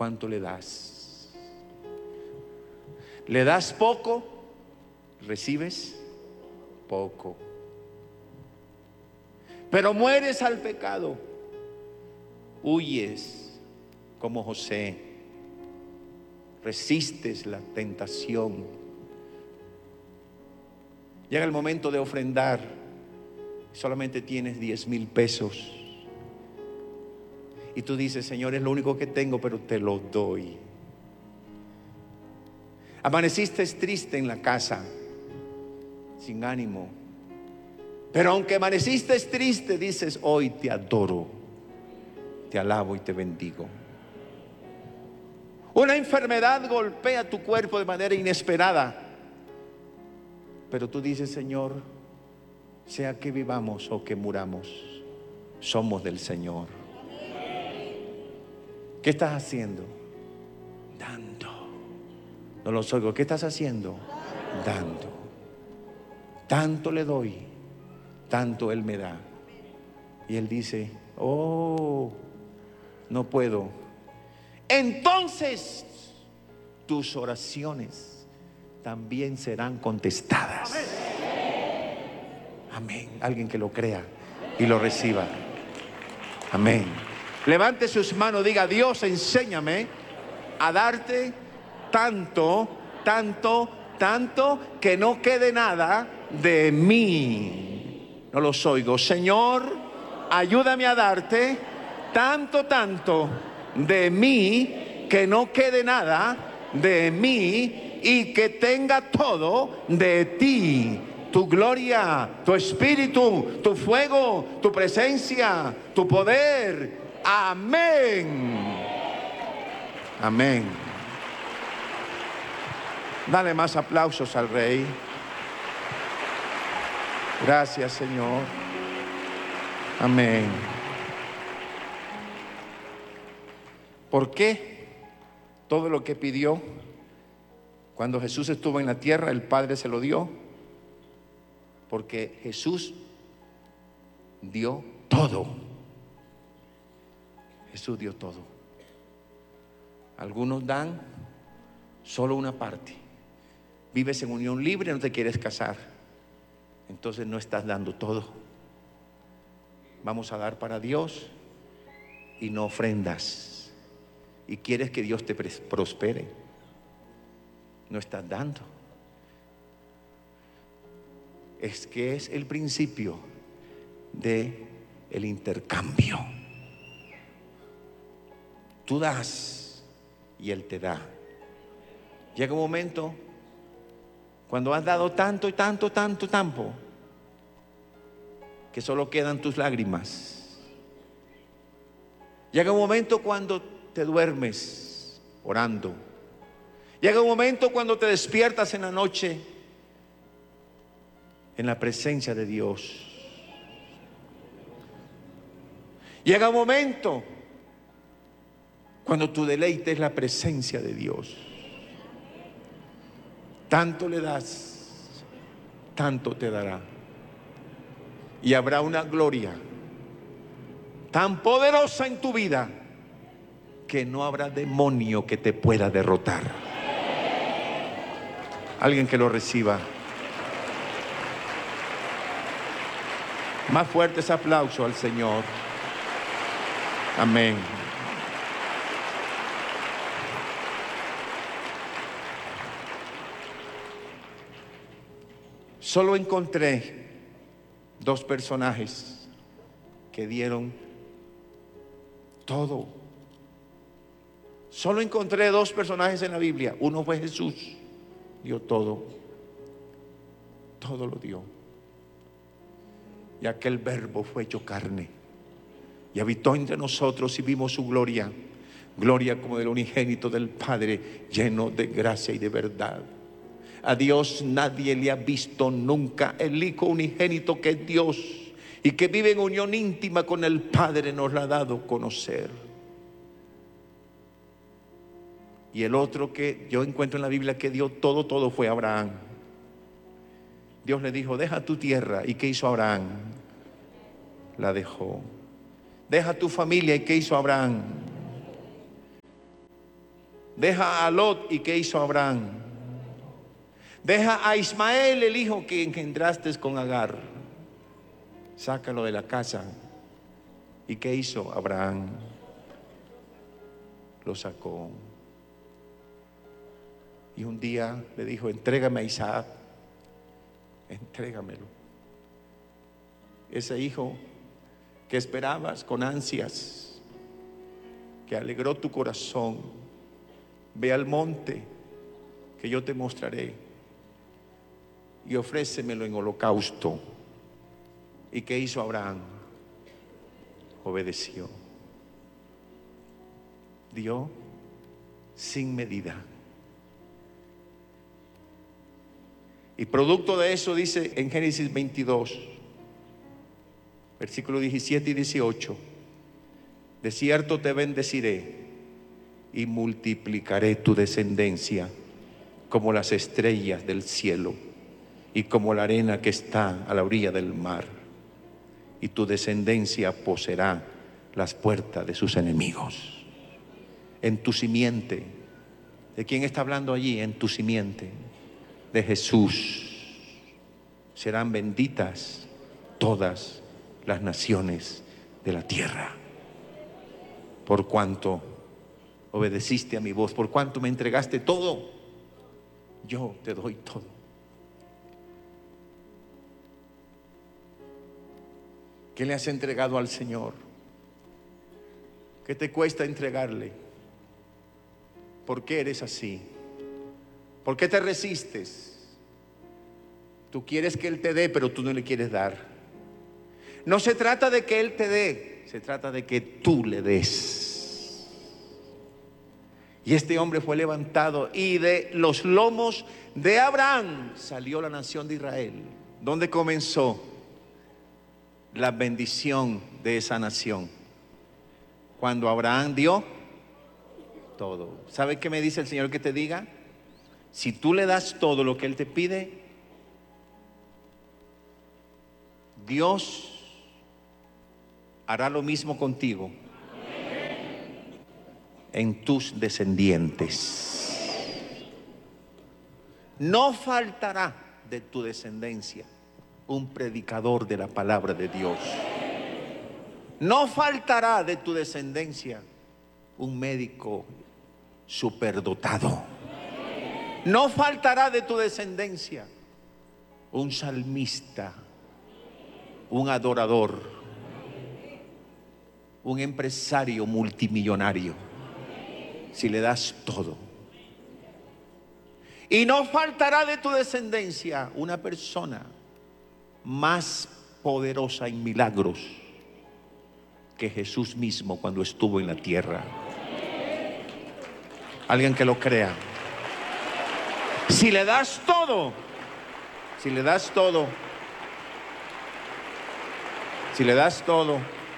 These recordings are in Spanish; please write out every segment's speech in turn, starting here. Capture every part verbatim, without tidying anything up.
¿cuánto le das? ¿Le das poco? ¿Recibes poco? Pero mueres al pecado, huyes como José, resistes la tentación. Llega el momento de ofrendar, solamente tienes diez mil pesos. Y tú dices: Señor, es lo único que tengo, pero te lo doy. Amaneciste triste en la casa, sin ánimo. Pero aunque amaneciste triste, dices: hoy te adoro, te alabo y te bendigo. Una enfermedad golpea tu cuerpo de manera inesperada, pero tú dices: Señor, sea que vivamos o que muramos, somos del Señor. ¿Qué estás haciendo? Dando. No los oigo. ¿Qué estás haciendo? Dando. Tanto le doy, tanto Él me da. Y Él dice: oh, no puedo. Entonces tus oraciones también serán contestadas. Amén. Alguien que lo crea y lo reciba. Amén. Levante sus manos, diga: Dios, enséñame a darte tanto, tanto, tanto, que no quede nada de mí. No los oigo. Señor, ayúdame a darte tanto, tanto de mí, que no quede nada de mí y que tenga todo de ti. Tu gloria, tu espíritu, tu fuego, tu presencia, tu poder. Amén. Amén. Dale más aplausos al Rey. Gracias, Señor. Amén. ¿Por qué todo lo que pidió cuando Jesús estuvo en la tierra, el Padre se lo dio? Porque Jesús dio todo. Jesús dio todo. Algunos dan solo una parte. Vives en unión libre, no te quieres casar, entonces no estás dando todo. Vamos a dar para Dios y no ofrendas. Y quieres que Dios te prospere, no estás dando. Es que es el principio de el intercambio. Tú das y Él te da. Llega un momento cuando has dado tanto y tanto, tanto, tanto, que solo quedan tus lágrimas. Llega un momento cuando te duermes orando. Llega un momento cuando te despiertas en la noche en la presencia de Dios. Llega un momento cuando tu deleite es la presencia de Dios. Tanto le das, tanto te dará. Y habrá una gloria tan poderosa en tu vida que no habrá demonio que te pueda derrotar. Alguien que lo reciba. Más fuertes aplausos al Señor. Amén. Solo encontré dos personajes que dieron todo. Solo encontré dos personajes en la Biblia. Uno fue Jesús, dio todo. Todo lo dio. Y aquel verbo fue hecho carne y habitó entre nosotros y vimos su gloria. Gloria como del unigénito del Padre, lleno de gracia y de verdad. A Dios nadie le ha visto nunca. El Hijo unigénito, que es Dios y que vive en unión íntima con el Padre, nos la ha dado a conocer. Y el otro que yo encuentro en la Biblia que dio todo, todo fue Abraham. Dios le dijo: deja tu tierra. ¿Y qué hizo Abraham? La dejó. Deja tu familia. ¿Y qué hizo Abraham? Deja a Lot, ¿y qué hizo Abraham? Deja a Ismael, el hijo que engendraste con Agar. Sácalo de la casa. ¿Y qué hizo Abraham? Lo sacó. Y un día le dijo: entrégame a Isaac, entrégamelo. Ese hijo que esperabas con ansias, que alegró tu corazón. Ve al monte que yo te mostraré y ofrécemelo en holocausto. ¿Y qué hizo Abraham? Obedeció. Dio sin medida. Y producto de eso dice en Génesis veintidós, versículos diecisiete y dieciocho: de cierto te bendeciré y multiplicaré tu descendencia como las estrellas del cielo y como la arena que está a la orilla del mar. Y tu descendencia poseerá las puertas de sus enemigos. En tu simiente. ¿De quién está hablando allí? En tu simiente. De Jesús. Serán benditas todas las naciones de la tierra. Por cuanto obedeciste a mi voz, por cuanto me entregaste todo, yo te doy todo. ¿Qué le has entregado al Señor? ¿Qué te cuesta entregarle? ¿Por qué eres así? ¿Por qué te resistes? Tú quieres que Él te dé, pero tú no le quieres dar. No se trata de que Él te dé, se trata de que tú le des. Y este hombre fue levantado, y de los lomos de Abraham salió la nación de Israel. ¿Dónde comenzó la bendición de esa nación? Cuando Abraham dio todo. ¿Sabe qué me dice el Señor que te diga? Si tú le das todo lo que Él te pide, Dios hará lo mismo contigo en tus descendientes. No faltará de tu descendencia un predicador de la palabra de Dios. No faltará de tu descendencia un médico superdotado. No faltará de tu descendencia un salmista, un adorador, un empresario multimillonario, si le das todo. Y no faltará de tu descendencia una persona más poderosa en milagros que Jesús mismo cuando estuvo en la tierra. Alguien que lo crea. Si le das todo, si le das todo, si le das todo,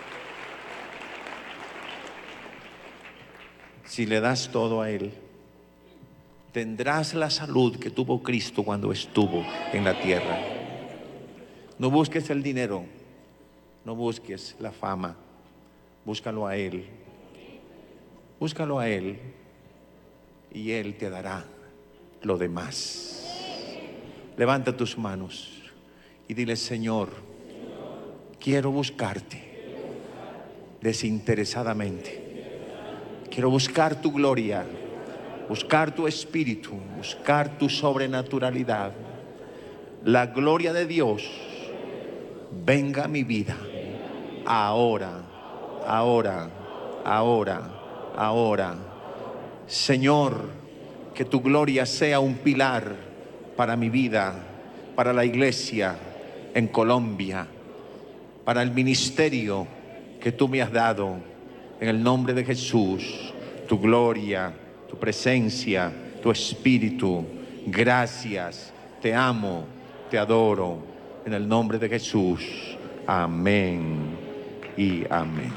si le das todo a Él, tendrás la salud que tuvo Cristo cuando estuvo en la tierra. No busques el dinero, no busques la fama, búscalo a Él, búscalo a Él y Él te dará lo demás. Levanta tus manos y dile: Señor, quiero buscarte desinteresadamente, quiero buscar tu gloria, buscar tu espíritu, buscar tu sobrenaturalidad. La gloria de Dios venga a mi vida ahora, ahora, ahora, ahora. Señor, que tu gloria sea un pilar para mi vida, para la iglesia en Colombia, para el ministerio que tú me has dado. En el nombre de Jesús, tu gloria, tu presencia, tu espíritu. Gracias, te amo, te adoro. En el nombre de Jesús. Amén y amén.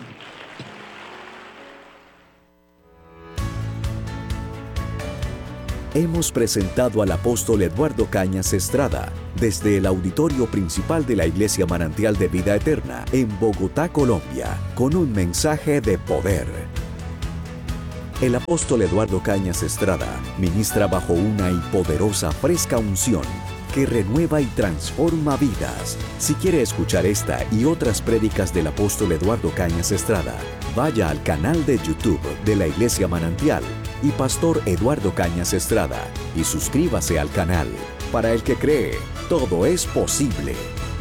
Hemos presentado al apóstol Eduardo Cañas Estrada desde el auditorio principal de la Iglesia Manantial de Vida Eterna en Bogotá, Colombia, con un mensaje de poder. El apóstol Eduardo Cañas Estrada ministra bajo una y poderosa fresca unción que renueva y transforma vidas. Si quiere escuchar esta y otras prédicas del apóstol Eduardo Cañas Estrada, vaya al canal de YouTube de la Iglesia Manantial y Pastor Eduardo Cañas Estrada y suscríbase al canal. Para el que cree, todo es posible.